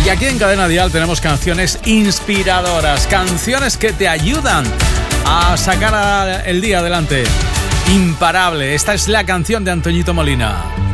Y aquí en Cadena Dial tenemos canciones inspiradoras, canciones que te ayudan a sacar el día adelante. Imparable, esta es la canción de Antoñito Molina.